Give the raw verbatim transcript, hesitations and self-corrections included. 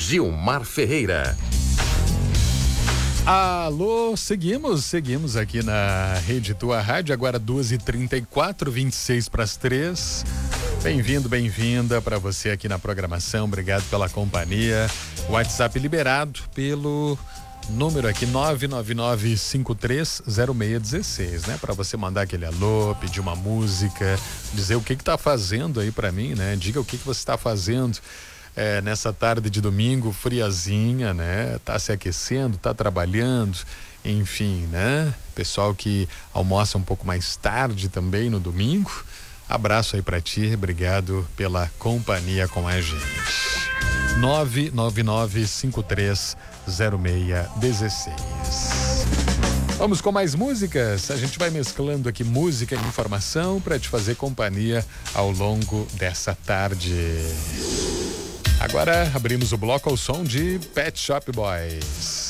Gilmar Ferreira. Alô, seguimos, seguimos aqui na Rede Tua Rádio, agora duas e trinta e quatro, vinte e seis para as três. Bem-vindo, bem-vinda para você aqui na programação, obrigado pela companhia. WhatsApp liberado pelo número aqui nove nove nove cinco três zero seis um seis, né? Para você mandar aquele alô, pedir uma música, dizer o que que tá fazendo aí para mim, né? Diga o que que você está fazendo. É, nessa tarde de domingo, friazinha, né? Tá se aquecendo, tá trabalhando, enfim, né? Pessoal que almoça um pouco mais tarde também no domingo, abraço aí pra ti, obrigado pela companhia com a gente. nove nove nove cinco três zero seis um seis. Vamos com mais músicas, a gente vai mesclando aqui música e informação para te fazer companhia ao longo dessa tarde. Agora abrimos o bloco ao som de Pet Shop Boys.